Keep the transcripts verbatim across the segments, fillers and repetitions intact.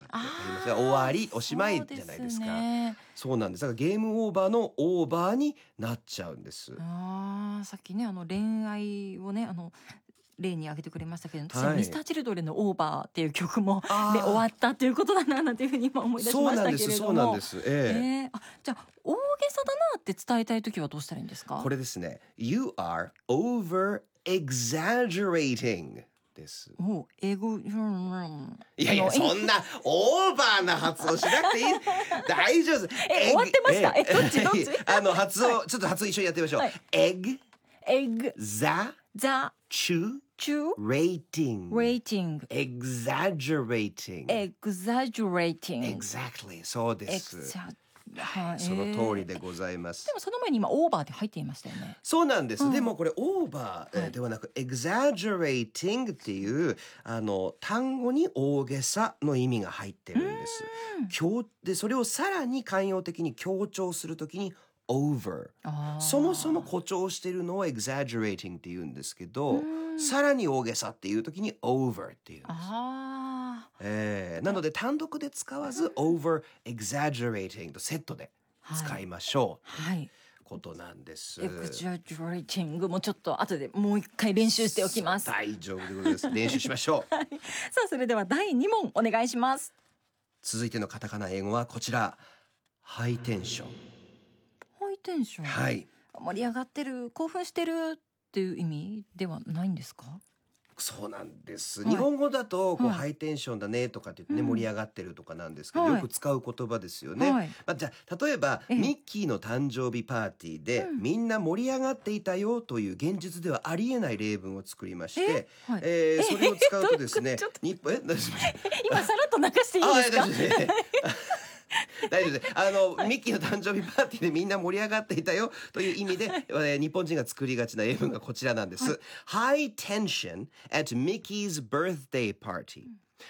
わかりますか？終わりおしまいじゃないですか。 そうですね。 そうなんです。だからゲームオーバーのオーバーになっちゃうんです。 ああ、さっきね、あの恋愛をね、あの例に挙げてくれましたけど、私ははいミスターチルドレンのオーバーっていう曲もあーで終わったということだななんていうふうに今思い出しそうましたなんです。 けれども。 そうなんです。えええーあ、じゃあ大げさだなって伝えたいときはどうしたらいいんですか？ これですね。You are over exaggerating です。 おう、英語、うんうんいやいや、 あのそんなオーバーな発音しなくていい。大丈夫です。 え終わってましたえどっちどっちあの、発音、ちょっと発音一緒にやってみましょう。 はい egg, エッグ、 za, ザ、 chu, チュー、 rating, レーティング、 exaggerating. エグザジュレーティング。 Exactly. そうでエす。 グザ、 は、 はいい、 その通りえーでございますで。もその前に今オーバーって入っていましたよね。 そうなんです。 うんでもこれオーバーえーはいではなく、exaggerating っていうあの単語に大げさの意味が入ってるんです。強でそれをさらに寛容的に強調するときに over。 あーそもそも誇張してるのを exaggerating って言うんですけど、さらに大げさっていうときに over っていうんです。 あえーなので単独で使わず over exaggerating とセットで使いましょう、 ー、はい。 ことなんです。 エグザジュレーティングもちょっと後でもう一回練習しておきます。さ大丈夫でございます。練習しましょう。 あそれではだいに問お願いします。 続いてのカタカナ英語はこちら。ハイテンション。 ハイテンション。 はい。 盛り上がってる、興奮してるっていう意味ではないんですか？ そうなんです。 はい日本語だとこう、 はいハイテンションだねとかって言ってね、 うん盛り上がってるとかなんですけど、 はいよく使う言葉ですよね。 はいまあ、じゃあ例えばええミッキーの誕生日パーティーで、 うんみんな盛り上がっていたよという現実ではありえない例文を作りまして、 えはいえーそれを使うとですねちょっ、 日本え大丈夫です今さらっと流していいあですか？ 大丈夫です。大丈夫です。あの、ミッキーの誕生日パーティーでみんな盛り上がっていたよという意味で、えー日本人が作りがちな英文がこちらなんです。High tension at Mickey's birthday party.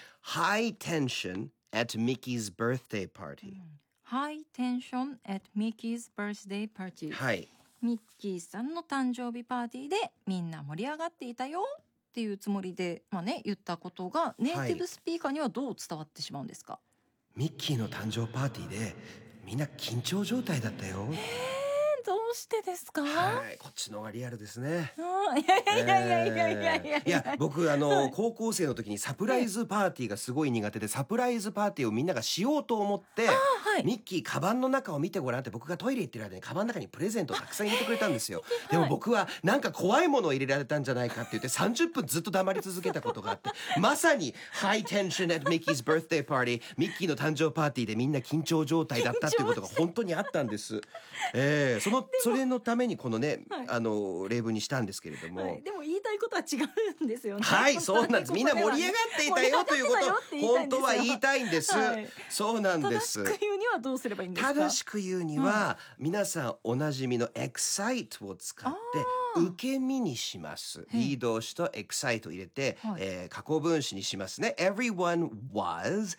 High tension at Mickey's birthday party. ハイテンション at Mickey's birthday party。 はい。 ミッキーさんの誕生日パーティーでみんな盛り上がっていたよっていうつもりで、まあね、言ったことがネイティブスピーカーにはどう伝わってしまうんですか？ ミッキーの誕生パーティーでみんな緊張状態だったよ。 どうしてですか？ はい、こっちの方がリアルですね。 あーいやいやいやいやいやいやいや僕あの高校生の時にサプライズパーティーがすごい苦手で、サプライズパーティーをみんながしようと思って、 はいミッキーカバンの中を見てごらんって僕がトイレ行ってる間にカバンの中にプレゼントをたくさん入れてくれたんですよ。でも僕はなんか怖いものを入れられたんじゃないかって言ってさんじゅっぷんずっと黙り続けたことがあって、まさにハイテンション at Mickey's birthday party、 ミッキーの誕生パーティーでみんな緊張状態だったっていうことが本当にあったんです。えー、そのそれのためにこのね、 はいあの例文にしたんですけれども、 はい、でも言いたいことは違うんですよね。 はい、そうなんです。みんな盛り上がっていたよということを本当は言いたいんです。 はいそうなんで正す。 しく言うにはどうすればいいんですか？ 正しく言うには、皆さんおなじみの excite を使って受け身にします。リー動詞と excite を入れて、 はいえー過去分詞にしますね。Everyone was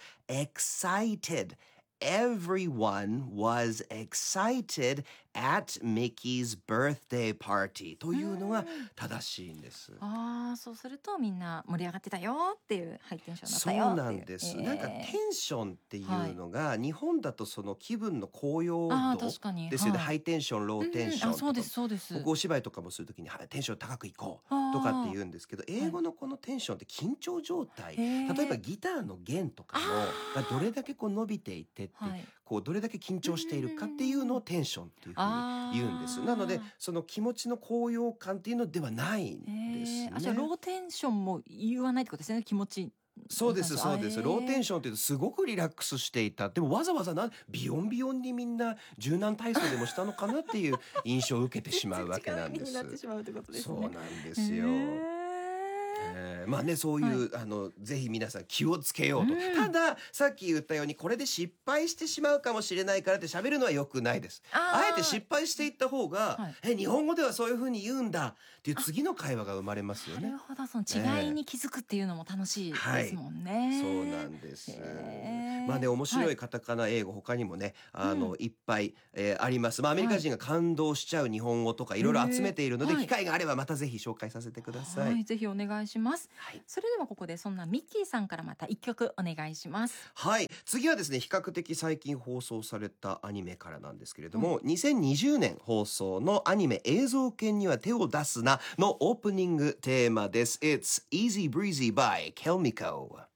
excited.Everyone was excited at Mickey's birthday party というのが正しいんです。 ああ、そうするとみんな盛り上がってたよっていうハイテンションだっそうたよっていう。 なんです、 えーなんかテンションっていうのが、日本だとその気分の高揚あー度確かにですよね、 はいハイテンションローテンションとか、 うんうんあそうですそうです。 僕お芝居とかもするときにはいテンション高くいこうあーとかって言うんですけど、英語のこのテンションって緊張状態、 へー例えばギターの弦とかもあーがどれだけこう伸びていてって、 はいこうどれだけ緊張しているかっていうのをテンションっていうふうに言うんです。 あーなのでその気持ちの高揚感っていうのではないんですね。 えー、あじゃあローテンションも言わないってことですね、気持ち。 そうですそうです、 あえーローテンションっていうとすごくリラックスしていた。でもわざわざなビヨンビヨンにみんな柔軟体操でもしたのかなっていう印象を受けてしまうわけなんで違う意味になってす。 しまうってことですね。 そうなんですよ。 へーえーまあねそういう、あのぜひ皆さん気をつけようと、 うんたださっき言ったようにこれで失敗してしまうかもしれないからって喋るのは良くないです。 あーあえて失敗していった方が、 はいえ日本語ではそういうふうに言うんだっていう次の会話が生まれますよねなる。ほど、その違いに気づくっていうのも楽しいですもんね。 そうなんです。 へーまあね、面白はいカタカナ英語他にもね、あの、 うんいっぱい、えーあります。まあアメリカ人が感動しちゃう日本語とかいろいろ集めているので、 へーはい機会があればまたぜひ紹介させてください。 はい、ぜひお願いします。 はい。 それではここでそんなミッキーさんからまた一曲お願いします。 はい。次はですね、比較的最近放送されたアニメからなんですけれども、にせんにじゅうねん放送のアニメ映像犬には手を出すなのオープニングテーマです。It's Easy Breezy by Kelmiko。